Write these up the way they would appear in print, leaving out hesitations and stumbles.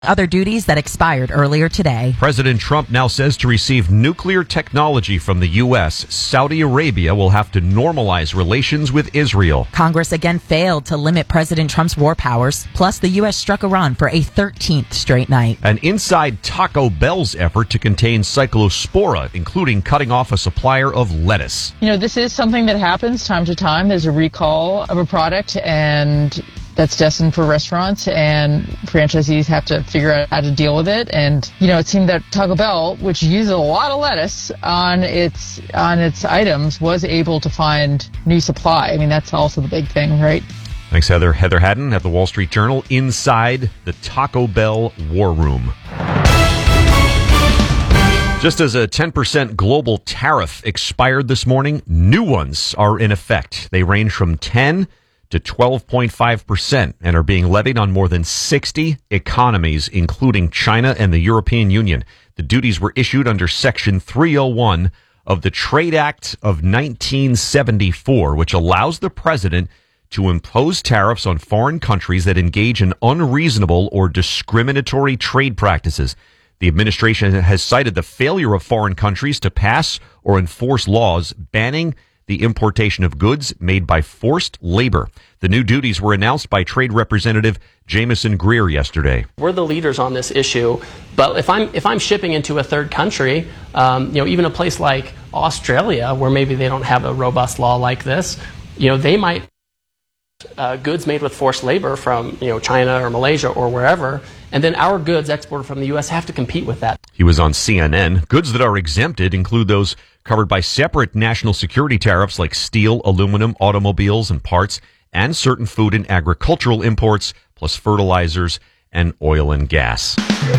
Other duties that expired earlier today. President Trump now says to receive nuclear technology from the U.S., Saudi Arabia will have to normalize relations with Israel. Congress again failed to limit President Trump's war powers. Plus, the U.S. struck Iran for a 13th straight night. And inside Taco Bell's effort to contain cyclospora, including cutting off a supplier of lettuce. This is something that happens time to time. There's a recall of a product, and that's destined for restaurants, and franchisees have to figure out how to deal with it. And, it seemed that Taco Bell, which uses a lot of lettuce on its items, was able to find new supply. I mean, that's also the big thing, right? Thanks, Heather. Heather Haddon at the Wall Street Journal inside the Taco Bell war room. Just as a 10% global tariff expired this morning, new ones are in effect. They range from 10 to 12.5% and are being levied on more than 60 economies, including China and the European Union. The duties were issued under Section 301 of the Trade Act of 1974, which allows the president to impose tariffs on foreign countries that engage in unreasonable or discriminatory trade practices. The administration has cited the failure of foreign countries to pass or enforce laws banning the importation of goods made by forced labor. The new duties were announced by Trade Representative Jamieson Greer yesterday. We're the leaders on this issue, but if I'm shipping into a third country, even a place like Australia, where maybe they don't have a robust law like this, they might goods made with forced labor from China or Malaysia or wherever, and then our goods exported from the U.S. have to compete with that. He was on CNN. Goods that are exempted include those covered by separate national security tariffs like steel, aluminum, automobiles, and parts, and certain food and agricultural imports, plus fertilizers and oil and gas.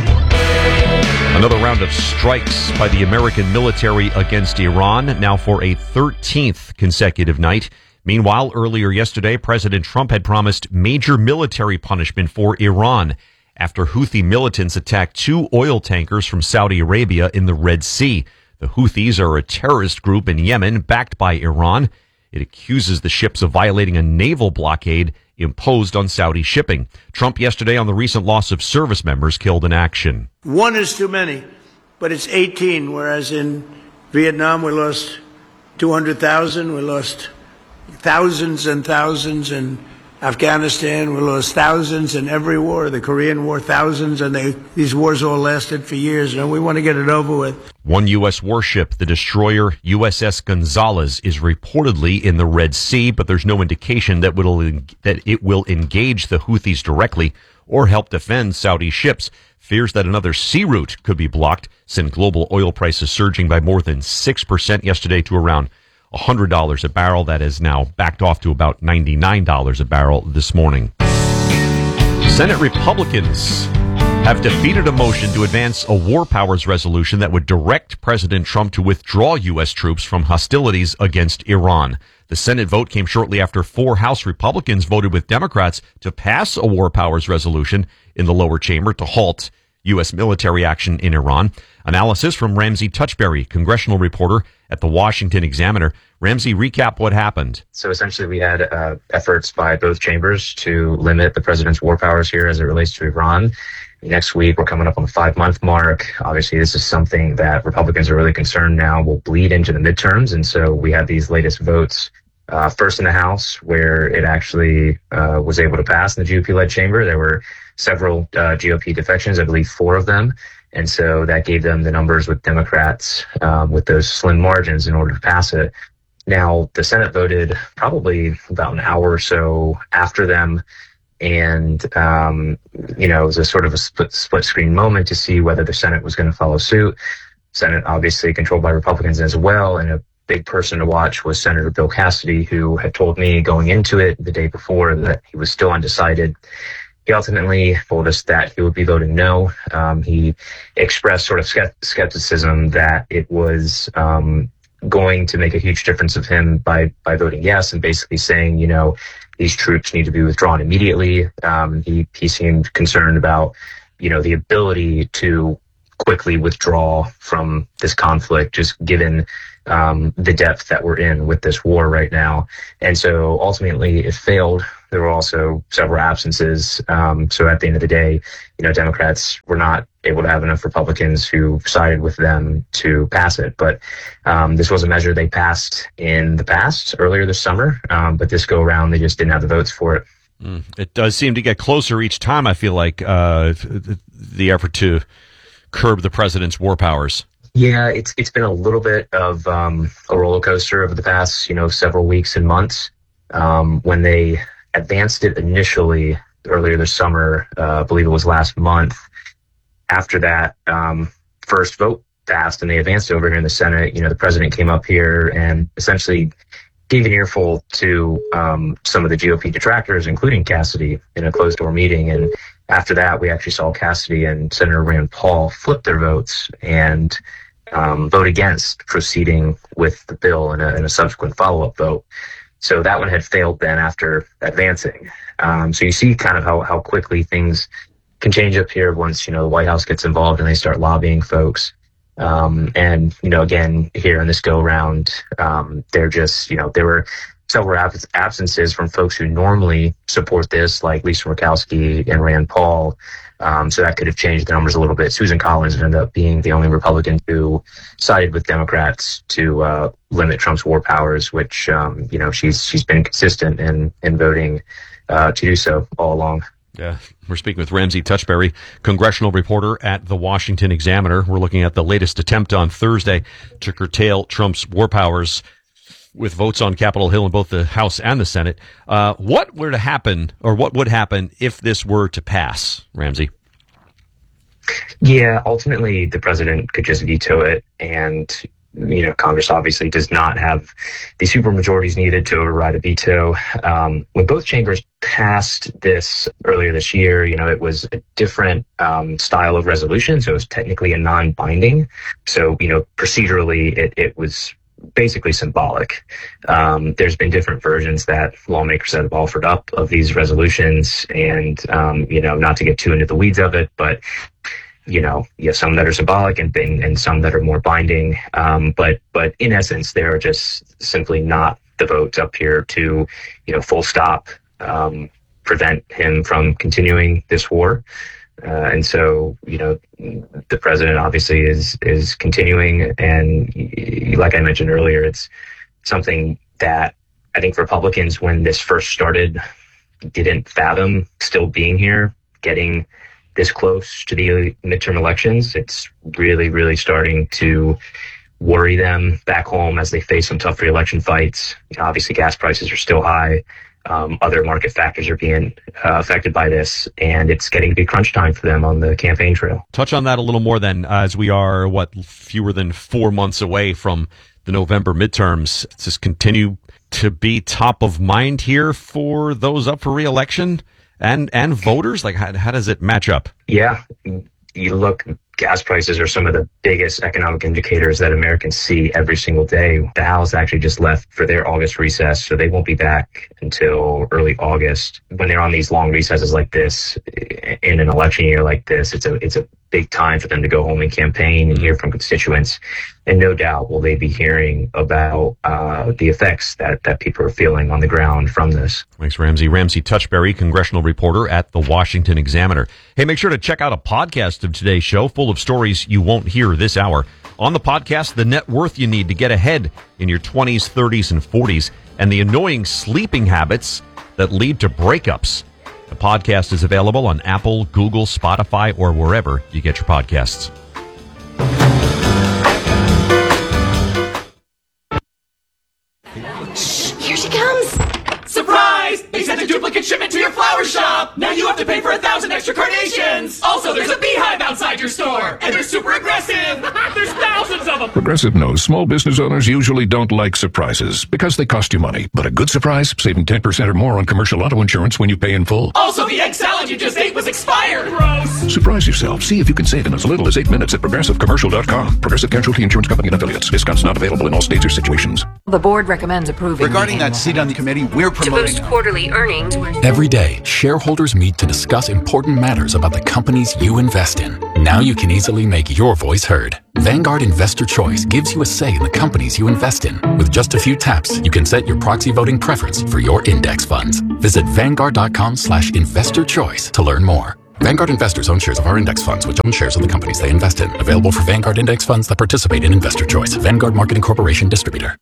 Another round of strikes by the American military against Iran, now for a 13th consecutive night. Meanwhile, earlier yesterday, President Trump had promised major military punishment for Iran after Houthi militants attacked 2 oil tankers from Saudi Arabia in the Red Sea. The Houthis are a terrorist group in Yemen backed by Iran. It accuses the ships of violating a naval blockade imposed on Saudi shipping. Trump yesterday on the recent loss of service members killed in action. One is too many, but it's 18, whereas in Vietnam we lost 200,000, we lost thousands and thousands in Afghanistan, we lost thousands in every war, the Korean War, thousands, and these wars all lasted for years, and we want to get it over with. One U.S. warship, the destroyer USS Gonzalez, is reportedly in the Red Sea, but there's no indication that it will engage the Houthis directly or help defend Saudi ships. Fears that another sea route could be blocked sent global oil prices surging by more than 6% yesterday to around $100 a barrel. That is now backed off to about $99 a barrel this morning. Senate Republicans have defeated a motion to advance a war powers resolution that would direct President Trump to withdraw U.S. troops from hostilities against Iran. The Senate vote came shortly after 4 House Republicans voted with Democrats to pass a war powers resolution in the lower chamber to halt U.S. military action in Iran. Analysis from Ramsey Touchberry, congressional reporter at the Washington Examiner. Ramsey, recap what happened. So essentially we had efforts by both chambers to limit the president's war powers here as it relates to Iran. Next week, we're coming up on the 5-month mark. Obviously, this is something that Republicans are really concerned now will bleed into the midterms. And so we had these latest votes, first in the House, where it actually was able to pass in the GOP-led chamber. There were several GOP defections, I believe 4 of them. And so that gave them the numbers with Democrats with those slim margins in order to pass it. Now, the Senate voted probably about an hour or so after them. And, it was a sort of a split screen moment to see whether the Senate was going to follow suit. Senate obviously controlled by Republicans as well. And a big person to watch was Senator Bill Cassidy, who had told me going into it the day before that he was still undecided. He ultimately told us that he would be voting no. He expressed sort of skepticism that it was going to make a huge difference of him by voting yes, and basically saying, these troops need to be withdrawn immediately. He seemed concerned about, the ability to quickly withdraw from this conflict, just given the depth that we're in with this war right now. And so ultimately it failed. There were also several absences. So at the end of the day, Democrats were not able to have enough Republicans who sided with them to pass it. But this was a measure they passed in the past, earlier this summer. But this go around, they just didn't have the votes for it. It does seem to get closer each time, I feel like, the effort to curb the president's war powers. Yeah, it's been a little bit of a roller coaster over the past, several weeks and months. When they advanced it initially earlier this summer, I believe it was last month. After that first vote passed and they advanced it over here in the Senate, the president came up here and essentially gave an earful to some of the GOP detractors, including Cassidy, in a closed-door meeting. And after that, we actually saw Cassidy and Senator Rand Paul flip their votes and vote against proceeding with the bill in a subsequent follow-up vote. So that one had failed then after advancing. So you see kind of how quickly things can change up here once, the White House gets involved and they start lobbying folks. And, again, here in this go round, they're just, there were several absences from folks who normally support this, like Lisa Murkowski and Rand Paul. So that could have changed the numbers a little bit. Susan Collins ended up being the only Republican who sided with Democrats to limit Trump's war powers, which, she's been consistent in voting to do so all along. Yeah, we're speaking with Ramsey Touchberry, congressional reporter at The Washington Examiner. We're looking at the latest attempt on Thursday to curtail Trump's war powers with votes on Capitol Hill in both the House and the Senate. What would happen if this were to pass, Ramsey? Yeah, ultimately, the president could just veto it. And, Congress obviously does not have the supermajorities needed to override a veto. When both chambers passed this earlier this year, it was a different style of resolution. So it was technically a non-binding. So, procedurally, it was basically symbolic. There's been different versions that lawmakers have offered up of these resolutions, and not to get too into the weeds of it, but you have some that are symbolic and some that are more binding. But in essence, they're just simply not the votes up here to full stop prevent him from continuing this war. And so, the president obviously is continuing. And like I mentioned earlier, it's something that I think Republicans, when this first started, didn't fathom still being here, getting this close to the midterm elections. It's really, really starting to worry them back home as they face some tough re-election fights. Obviously, gas prices are still high. Other market factors are being affected by this, and it's getting to be crunch time for them on the campaign trail. Touch on that a little more then, as we are, fewer than 4 months away from the November midterms. Does this continue to be top of mind here for those up for re-election and voters? Like, how does it match up? Yeah, you look, gas prices are some of the biggest economic indicators that Americans see every single day. The House actually just left for their August recess, so they won't be back until early August. When they're on these long recesses like this, in an election year like this, it's a big time for them to go home and campaign and hear from constituents. And no doubt will they be hearing about the effects that people are feeling on the ground from this. Thanks, Ramsey. Ramsey Touchberry, congressional reporter at The Washington Examiner. Hey, make sure to check out a podcast of today's show full of stories you won't hear this hour. On the podcast, the net worth you need to get ahead in your 20s, 30s, and 40s, and the annoying sleeping habits that lead to breakups. The podcast is available on Apple, Google, Spotify, or wherever you get your podcasts. Here she comes! Surprise! They sent a duplicate shipment to your flower shop! Now you have to pay for 1,000 extra carnations! Also, there's a beehive outside your store! And they're super aggressive! There's thousands of them! Progressive knows small business owners usually don't like surprises because they cost you money. But a good surprise, saving 10% or more on commercial auto insurance when you pay in full. Also, the egg salad you just ate was expired! Gross! Surprise yourself. See if you can save in as little as 8 minutes at ProgressiveCommercial.com. Progressive Casualty Insurance Company and Affiliates. Discounts not available in all states or situations. The board recommends approving. Regarding that seat on the committee, we're promoting to boost quarterly earnings. Every day, shareholders meet to discuss important matters about the companies you invest in. Now you can easily make your voice heard. Vanguard Investor Choice gives you a say in the companies you invest in. With just a few taps, you can set your proxy voting preference for your index funds. Visit Vanguard.com/investorchoice to learn more. Vanguard investors own shares of our index funds, which own shares of the companies they invest in. Available for Vanguard index funds that participate in Investor Choice. Vanguard Marketing Corporation Distributor.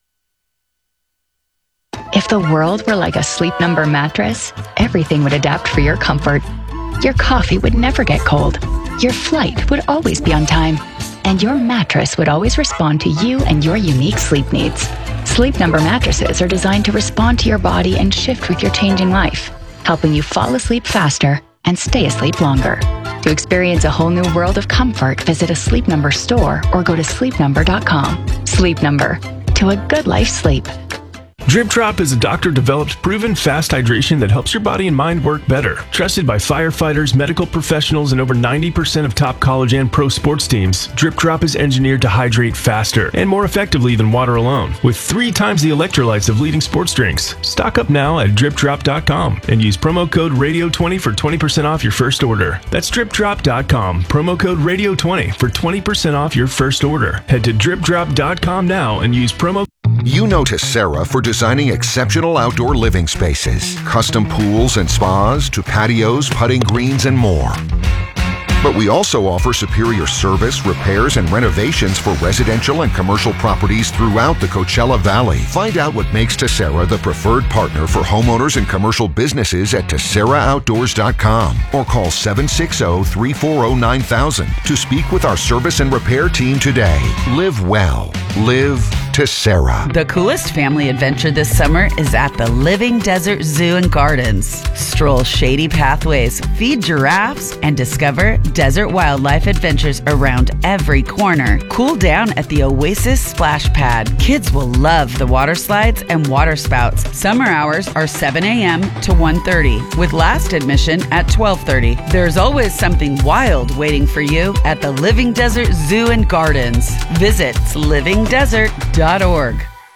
If the world were like a Sleep Number mattress, everything would adapt for your comfort. Your coffee would never get cold. Your flight would always be on time. And your mattress would always respond to you and your unique sleep needs. Sleep Number mattresses are designed to respond to your body and shift with your changing life, helping you fall asleep faster and stay asleep longer. To experience a whole new world of comfort, visit a Sleep Number store or go to sleepnumber.com. Sleep Number. To a good life sleep. Drip Drop is a doctor-developed, proven fast hydration that helps your body and mind work better. Trusted by firefighters, medical professionals, and over 90% of top college and pro sports teams, Drip Drop is engineered to hydrate faster and more effectively than water alone, with 3 times the electrolytes of leading sports drinks. Stock up now at dripdrop.com and use promo code RADIO20 for 20% off your first order. That's dripdrop.com, promo code RADIO20 for 20% off your first order. Head to dripdrop.com now and use promo. You know Tessera for designing exceptional outdoor living spaces, custom pools and spas to patios, putting greens, and more. But we also offer superior service, repairs, and renovations for residential and commercial properties throughout the Coachella Valley. Find out what makes Tessera the preferred partner for homeowners and commercial businesses at TesseraOutdoors.com or call 760-340-9000 to speak with our service and repair team today. Live well. Live Tessera. The coolest family adventure this summer is at the Living Desert Zoo and Gardens. Stroll shady pathways, feed giraffes, and discover desert wildlife adventures around every corner. Cool down at the Oasis Splash Pad. Kids will love the water slides and water spouts. Summer hours are 7 a.m. to 1:30, with last admission at 12:30. There's always something wild waiting for you at the Living Desert Zoo and Gardens. Visit livingdesert.org.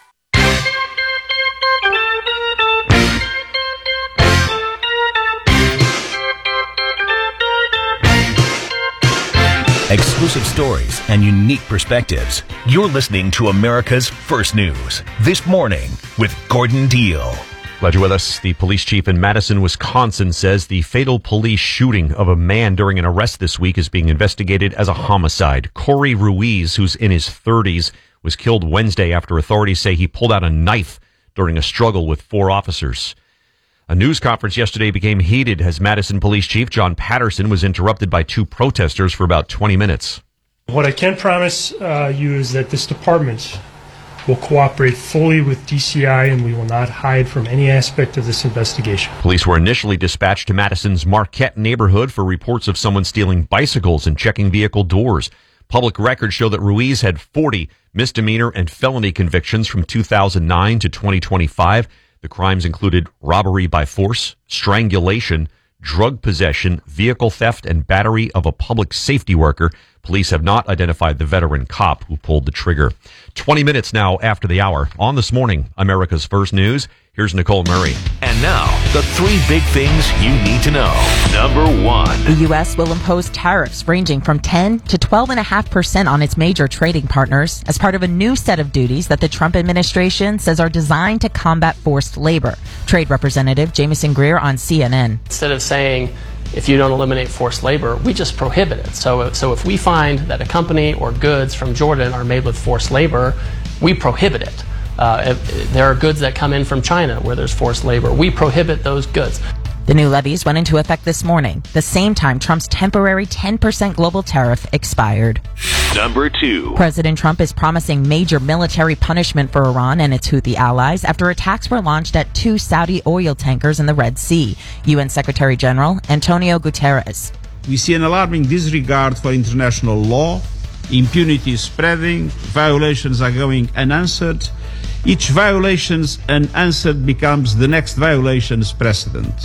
Exclusive stories and unique perspectives. You're listening to America's First News This Morning with Gordon Deal. Glad you're with us. The police chief in Madison, Wisconsin says the fatal police shooting of a man during an arrest this week is being investigated as a homicide. Corey Ruiz, who's in his 30s, was killed Wednesday after authorities say he pulled out a knife during a struggle with 4 officers. A news conference yesterday became heated as Madison Police Chief John Patterson was interrupted by 2 protesters for about 20 minutes. What I can promise you is that this department will cooperate fully with DCI and we will not hide from any aspect of this investigation. Police were initially dispatched to Madison's Marquette neighborhood for reports of someone stealing bicycles and checking vehicle doors. Public records show that Ruiz had 40 misdemeanor and felony convictions from 2009 to 2025. The crimes included robbery by force, strangulation, drug possession, vehicle theft, and battery of a public safety worker. Police have not identified the veteran cop who pulled the trigger. 20 minutes now after the hour. On This Morning, America's First News, here's Nicole Murray. And now, the 3 big things you need to know. Number 1. The U.S. will impose tariffs ranging from 10 to 12.5% on its major trading partners as part of a new set of duties that the Trump administration says are designed to combat forced labor. Trade Representative Jamieson Greer on CNN. Instead of saying, if you don't eliminate forced labor, we just prohibit it. So if we find that a company or goods from Jordan are made with forced labor, we prohibit it. If there are goods that come in from China where there's forced labor, we prohibit those goods. The new levies went into effect this morning, the same time Trump's temporary 10% global tariff expired. Number 2. President Trump is promising major military punishment for Iran and its Houthi allies after attacks were launched at 2 Saudi oil tankers in the Red Sea. UN Secretary General Antonio Guterres. We see an alarming disregard for international law. Impunity is spreading. Violations are going unanswered. Each violation unanswered becomes the next violation's precedent.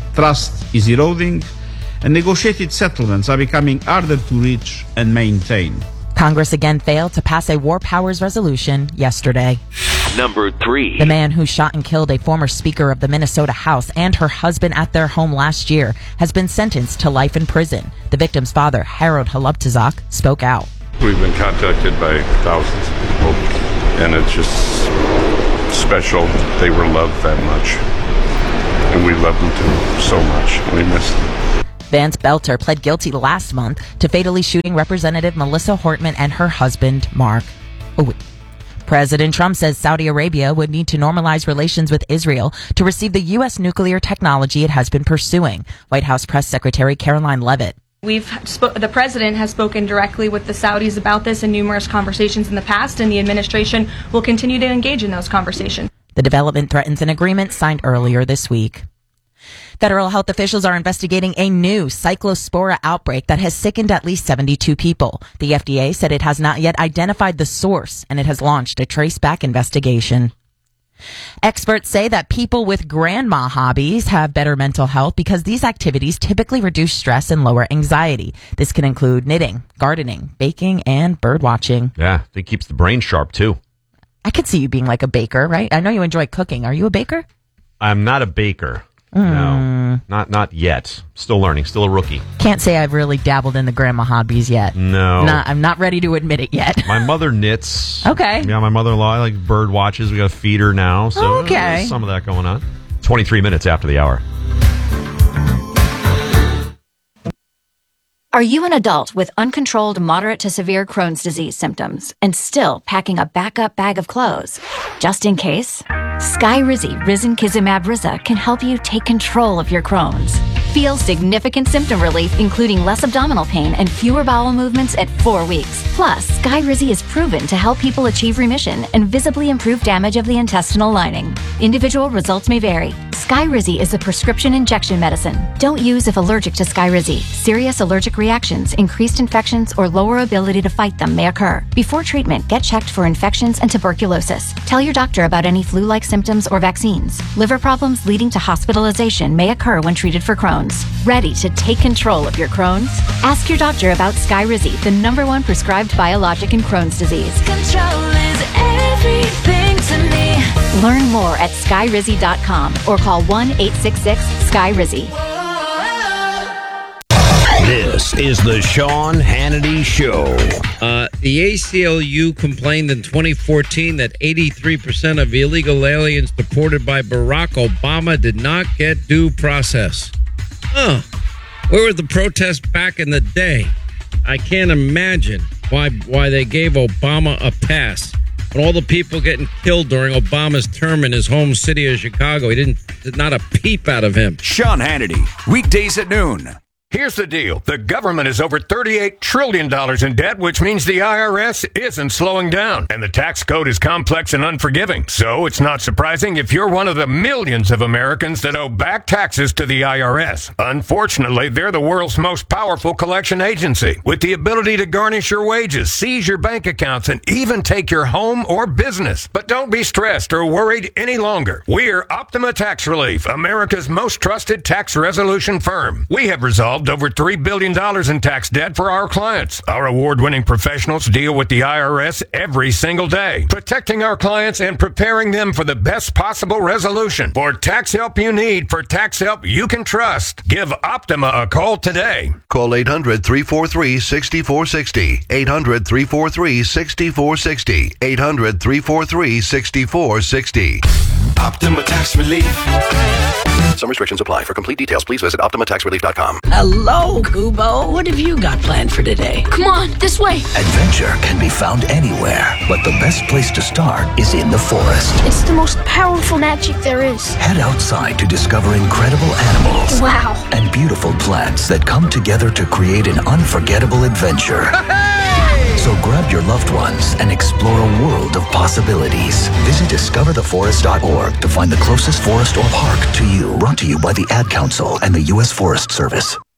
Trust is eroding, and negotiated settlements are becoming harder to reach and maintain. Congress again failed to pass a war powers resolution yesterday. Number 3. The man who shot and killed a former Speaker of the Minnesota House and her husband at their home last year has been sentenced to life in prison. The victim's father, Harold Haluptazak, spoke out. We've been contacted by thousands of people, and it's just special. They were loved that much, and we love them too so much. We miss them. Vance Belter pled guilty last month to fatally shooting Representative Melissa Hortman and her husband, Mark. President Trump says Saudi Arabia would need to normalize relations with Israel to receive the U.S. nuclear technology it has been pursuing. White House Press Secretary Caroline Leavitt. The president has spoken directly with the Saudis about this in numerous conversations in the past, and the administration will continue to engage in those conversations. The development threatens an agreement signed earlier this week. Federal health officials are investigating a new cyclospora outbreak that has sickened at least 72 people. The FDA said it has not yet identified the source, and it has launched a traceback investigation. Experts say that people with grandma hobbies have better mental health because these activities typically reduce stress and lower anxiety. This can include knitting, gardening, baking, and bird watching. Yeah, it keeps the brain sharp, too. I could see you being like a baker, right? I know you enjoy cooking. Are you a baker? I'm not a baker. No, not yet. Still learning, still a rookie. Can't say I've really dabbled in the grandma hobbies yet. No. I'm not ready to admit it yet. My mother knits. Okay. Yeah, my mother-in-law like bird watches. We got a feeder now, so there's some of that going on. 23 minutes after the hour. Are you an adult with uncontrolled moderate to severe Crohn's disease symptoms and still packing a backup bag of clothes? Just in case, Skyrizi Risankizumab Riza can help you take control of your Crohn's. Feel significant symptom relief, including less abdominal pain and fewer bowel movements at 4 weeks. Plus, Skyrizi is proven to help people achieve remission and visibly improve damage of the intestinal lining. Individual results may vary. Skyrizi is a prescription injection medicine. Don't use if allergic to Skyrizi. Serious allergic reactions, increased infections, or lower ability to fight them may occur. Before treatment, get checked for infections and tuberculosis. Tell your doctor about any flu-like symptoms or vaccines. Liver problems leading to hospitalization may occur when treated for Crohn's. Ready to take control of your Crohn's? Ask your doctor about Skyrizi, the #1 prescribed biologic in Crohn's disease. Control is everything to me. Learn more at skyrizi.com or call 1-866-SKYRIZI. This is the Sean Hannity Show. The ACLU complained in 2014 that 83% of illegal aliens deported by Barack Obama did not get due process. Where were the protests back in the day? I can't imagine why they gave Obama a pass. When all the people getting killed during Obama's term in his home city of Chicago, not a peep out of him. Sean Hannity, weekdays at noon. Here's the deal. The government is over $38 trillion in debt, which means the IRS isn't slowing down. And the tax code is complex and unforgiving. So it's not surprising if you're one of the millions of Americans that owe back taxes to the IRS. Unfortunately, they're the world's most powerful collection agency, with the ability to garnish your wages, seize your bank accounts, and even take your home or business. But don't be stressed or worried any longer. We're Optima Tax Relief, America's most trusted tax resolution firm. We have resolved over $3 billion in tax debt for our clients. Our award-winning professionals deal with the IRS every single day, protecting our clients and preparing them for the best possible resolution. For tax help you need, for tax help you can trust, give Optima a call today. Call 800-343-6460. 800-343-6460. 800-343-6460. Optima Tax Relief. Some restrictions apply. For complete details, please visit OptimaTaxRelief.com. Hello, Kubo. What have you got planned for today? Come on, this way. Adventure can be found anywhere, but the best place to start is in the forest. It's the most powerful magic there is. Head outside to discover incredible animals. Wow. And beautiful plants that come together to create an unforgettable adventure. So grab your loved ones and explore a world of possibilities. Visit discovertheforest.org to find the closest forest or park to you. Brought to you by the Ad Council and the U.S. Forest Service.